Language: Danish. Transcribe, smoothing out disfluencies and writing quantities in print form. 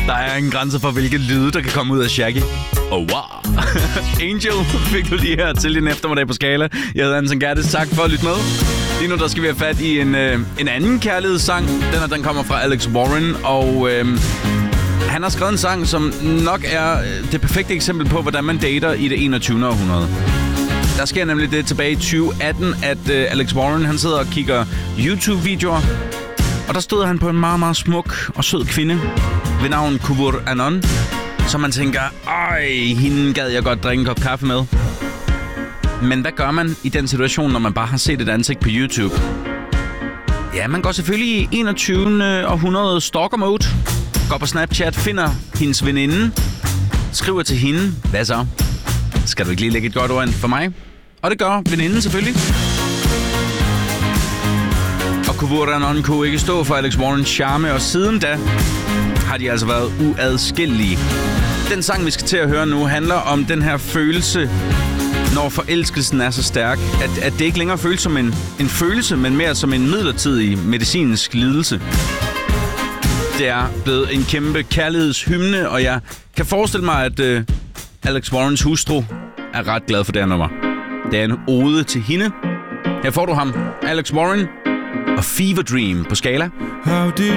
Der er en grænse for, hvilke lyde, der kan komme ud af Shaggy. Oh, wow. Angel fik du lige her til din eftermiddag på Skala. Jeg hedder Anton Gertes. Tak for at lytte med. Lige nu der skal vi have fat i en anden kærlighedssang. Den kommer fra Alex Warren, og han har skrevet en sang, som nok er det perfekte eksempel på, hvordan man dater i det 21. århundrede. Der sker nemlig det tilbage i 2018, at Alex Warren han sidder og kigger YouTube-videoer. Og der stod han på en meget, meget smuk og sød kvinde ved navn Kuvur Anon, så man tænker, hende gad jeg godt drikke en kop kaffe med. Men hvad gør man i den situation, når man bare har set et ansigt på YouTube? Ja, man går selvfølgelig i 21. århundrede stalker mode. Går på Snapchat, finder hendes veninde, skriver til hende, hvad så? Skal du ikke lige lægge et godt ord ind for mig? Og det gør veninden selvfølgelig. Og Kuvur Anon kunne ikke stå for Alex Warrens charme, og siden da har de altså været uadskillelige. Den sang, vi skal til at høre nu, handler om den her følelse, når forelskelsen er så stærk, at det ikke længere føles som en følelse, men mere som en midlertidig medicinsk lidelse. Det er blevet en kæmpe kærlighedshymne, og jeg kan forestille mig, at Alex Warrens hustru er ret glad for det her nummer. Det er en ode til hende. Her får du ham, Alex Warren og Fever Dream på Skala. How did